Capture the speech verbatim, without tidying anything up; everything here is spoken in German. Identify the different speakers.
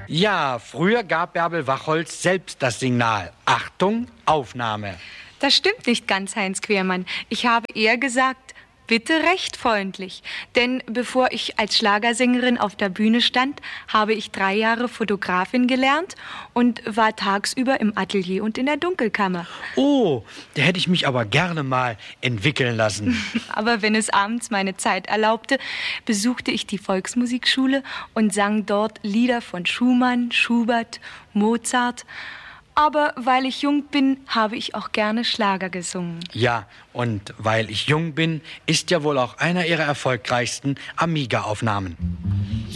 Speaker 1: Ja, früher gab Bärbel Wachholz selbst das Signal. Achtung, Aufnahme.
Speaker 2: Das stimmt nicht ganz, Heinz Quermann. Ich habe eher gesagt, bitte recht freundlich. Denn bevor ich als Schlagersängerin auf der Bühne stand, habe ich drei Jahre Fotografin gelernt und war tagsüber im Atelier und in der Dunkelkammer.
Speaker 1: Oh, da hätte ich mich aber gerne mal entwickeln lassen.
Speaker 2: Aber wenn es abends meine Zeit erlaubte, besuchte ich die Volksmusikschule und sang dort Lieder von Schumann, Schubert, Mozart. Aber weil ich jung bin, habe ich auch gerne Schlager gesungen.
Speaker 1: Ja, und weil ich jung bin, ist ja wohl auch einer ihrer erfolgreichsten Amiga-Aufnahmen.